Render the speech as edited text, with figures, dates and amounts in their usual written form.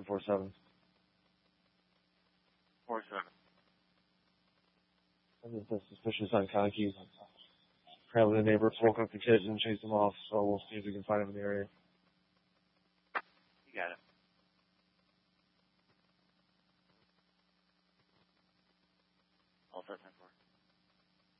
247. 47. I think that's suspicious on Conkey. Apparently the neighbors woke up the kids and chased them off, so we'll see if we can find them in the area. You got it. All set, man.